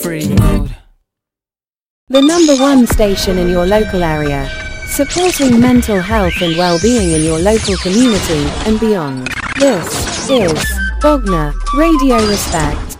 Free mode. The number one station in your local area, supporting mental health and well-being in your local community and beyond. This is Bogner Radio Respect.